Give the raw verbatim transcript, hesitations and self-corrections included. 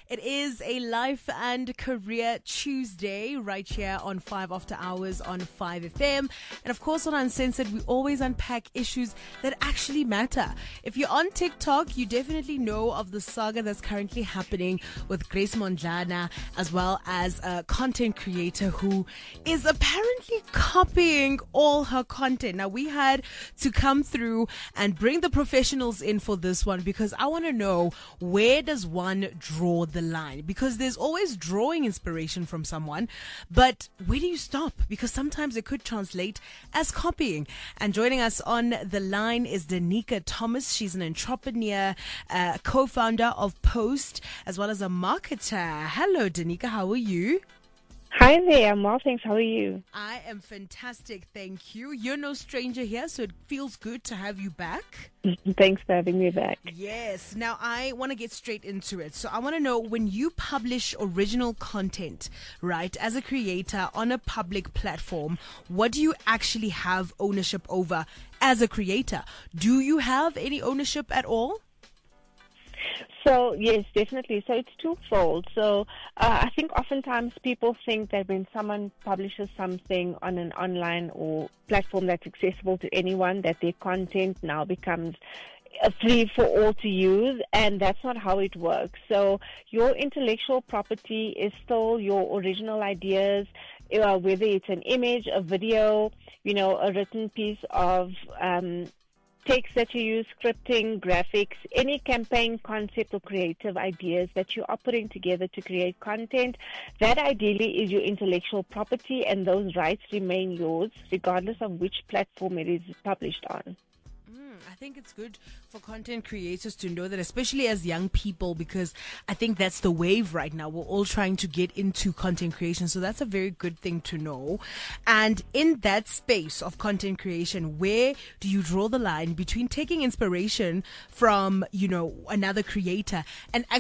It is a Life and Career Tuesday right here on five After Hours on five F M. And of course on Uncensored, we always unpack issues that actually matter. If you're on TikTok, you definitely know of the saga that's currently happening with Grace Mondlana, as well as a content creator who is apparently copying all her content. Now, we had to come through and bring the professionals in for this one because I want to know, where does one draw the line? Because there's always drawing inspiration from someone, but where do you stop? Because sometimes it could translate as copying. And joining us on the line is Danica Thomas. She's an entrepreneur, uh, co-founder of Post, as well as a marketer. Hello, Danica. How are you? Hi there, I'm well, thanks. How are you? I am fantastic, thank you. You're no stranger here, so it feels good to have you back. Thanks for having me back. Yes. Now, I want to get straight into it. So I want to know, when you publish original content, right, as a creator on a public platform, what do you actually have ownership over as a creator? Do you have any ownership at all? So, yes, definitely. So it's twofold. So uh, I think oftentimes people think that when someone publishes something on an online or platform that's accessible to anyone, that their content now becomes free for all to use, and that's not how it works. So your intellectual property is still your original ideas, uh, whether it's an image, a video, you know, a written piece of um text that you use, scripting, graphics, any campaign concept or creative ideas that you are putting together to create content, that ideally is your intellectual property, and those rights remain yours regardless of which platform it is published on. I think it's good for content creators to know that, especially as young people, because I think that's the wave right now. We're all trying to get into content creation. So that's a very good thing to know. And in that space of content creation, where do you draw the line between taking inspiration from, you know, another creator and actually